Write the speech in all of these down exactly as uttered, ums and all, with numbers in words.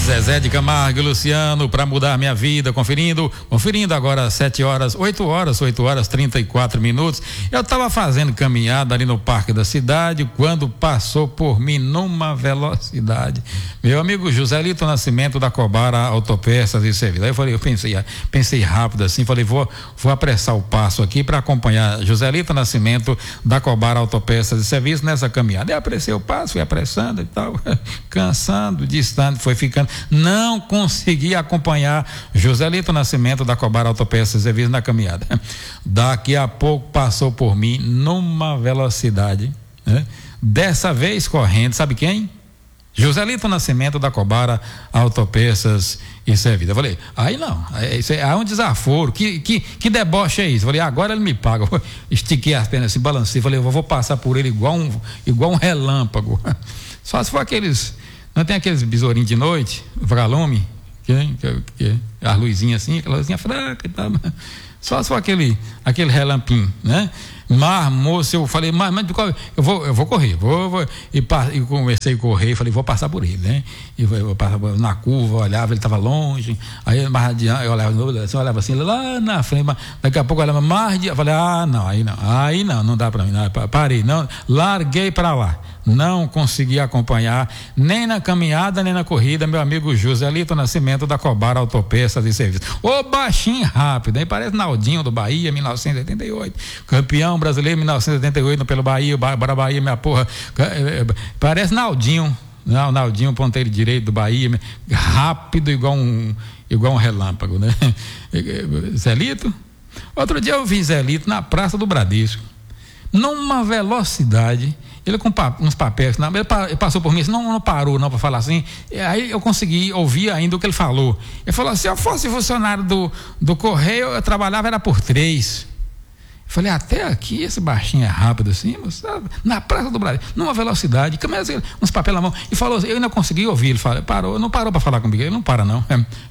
Zezé de Camargo e Luciano, para mudar minha vida, conferindo, conferindo agora sete horas, oito horas, oito horas, trinta e quatro minutos. Eu estava fazendo caminhada ali no Parque da Cidade, quando passou por mim numa velocidade meu amigo Joselito Nascimento da Cobara Autopeças e Serviços. Aí eu falei, eu pensei, pensei rápido assim, falei, vou, vou apressar o passo aqui para acompanhar Joselito Nascimento da Cobara Autopeças e Serviços nessa caminhada. Aí apressei o passo, fui apressando e tal, cansando, distante, foi ficando. Não consegui acompanhar Joselito Nascimento da Cobara Autopeças e Serviços na caminhada. Daqui a pouco passou por mim numa velocidade, né? Dessa vez correndo, sabe quem? Joselito Nascimento da Cobara Autopeças e Serviços. Eu falei, aí não, isso é, é um desaforo, que, que, que deboche é isso? Eu falei, agora ele me paga. Eu estiquei as pernas assim, balancei, falei, eu vou passar por ele igual um, igual um relâmpago. Só se for aqueles, não tem aqueles besourinhos de noite, vagalume, que, que, que, as luzinhas assim, aquela luzinha fraca e tal. Só se for aquele, aquele relampinho, né? Mas, moço, eu falei, mas, mas eu vou, eu vou correr, vou, vou e, e comecei a correr, falei, vou passar por ele, né? E eu, eu passava na curva, eu olhava, ele estava longe, aí mais adiante, eu olhava, eu olhava assim, lá na frente, mas daqui a pouco eu olhava mais adiante, eu falei, ah, não, aí não, aí não, não dá para mim, não, parei, não, larguei para lá. Não consegui acompanhar nem na caminhada nem na corrida meu amigo Joselito Nascimento da Cobara Autopeças e Serviços. Ô baixinho rápido, aí parece Naldinho do Bahia, mil novecentos e oitenta e oito, campeão brasileiro mil novecentos e oitenta e oito pelo Bahia, bora Bahia minha porra, parece Naldinho, não, Naldinho ponteiro direito do Bahia, rápido igual um igual um relâmpago, né? Zelito, outro dia eu vi Zelito na Praça do Bradesco, numa velocidade. Ele com uns papéis, não, ele passou por mim, não, não parou não para falar assim, aí eu consegui ouvir ainda o que ele falou. Ele falou assim, se eu fosse funcionário do, do Correio, eu trabalhava era por três. Eu falei, até aqui esse baixinho é rápido assim, sabe? Na Praça do Brasil, numa velocidade, começa uns papéis na mão, e falou, eu ainda consegui ouvir, ele falou, parou, não parou para falar comigo, ele não para não.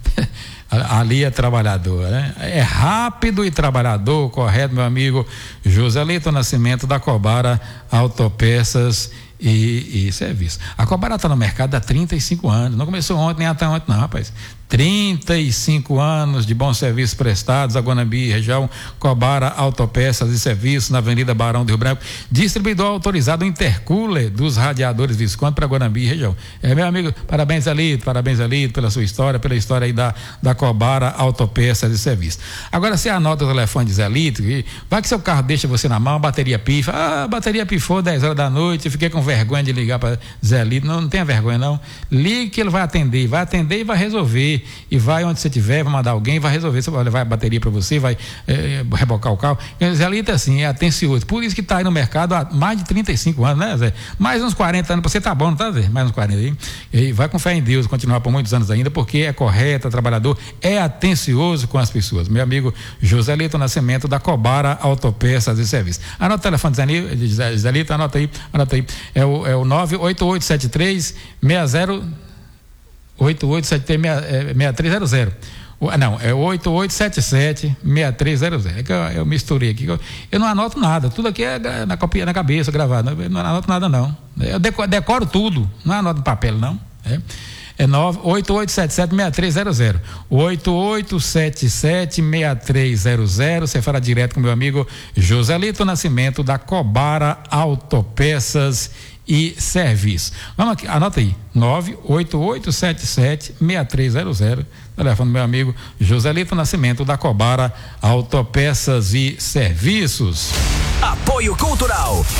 Ali é trabalhador, né? É rápido e trabalhador, correto, meu amigo Joselito Nascimento da Cobara Autopeças e, e Serviços. A Cobara está no mercado há trinta e cinco anos, não começou ontem nem até ontem não, rapaz. trinta e cinco anos de bons serviços prestados a Guanambi, região Cobara Autopeças e Serviços, na Avenida Barão do Rio Branco, distribuidor autorizado Intercooler dos radiadores Visconti para Guanambi, região. É, meu amigo, parabéns Elito, parabéns Elito pela sua história, pela história aí da, da Cobara Autopeças e Serviços. Agora você anota o telefone de Zelito, vai que seu carro deixa você na mão, a bateria pifa, ah, a bateria pifou dez horas da noite, eu fiquei com vergonha de ligar para Zelito, não, não tenha vergonha não, ligue que ele vai atender, vai atender e vai resolver. E vai onde você estiver, vai mandar alguém, vai resolver, você vai levar a bateria para você, vai é, rebocar o carro. O Zelito é assim, é atencioso. Por isso que está aí no mercado há mais de trinta e cinco anos, né, Zé? Mais uns quarenta anos, para você tá bom, não tá, Zé? Mais uns quarenta aí. E vai com fé em Deus, continuar por muitos anos ainda, porque é correto, é trabalhador, é atencioso com as pessoas. Meu amigo Joselito Nascimento da Cobara Autopeças e Serviços. Anota o telefone de Zelito, anota aí, anota aí. É o, é o nove oito oito sete três seis zero oito oito sete três seis três zero zero. Não, é oito oito sete sete seis três zero zero. É que eu, eu misturei aqui. Eu, eu não anoto nada. Tudo aqui é na, copia, na cabeça, gravado. Eu não anoto nada, não. Eu decoro, decoro tudo. Não anoto no papel, não. É, é oito oito sete sete seis três zero zero. oito oito sete sete seis três zero zero. Você fala direto com meu amigo Joselito Nascimento da Cobara Autopeças e Serviços. Vamos aqui, anota aí, nove oito oito sete sete seis três zero zero, telefone do meu amigo Joselito Nascimento da Cobara Autopeças e Serviços. Apoio Cultural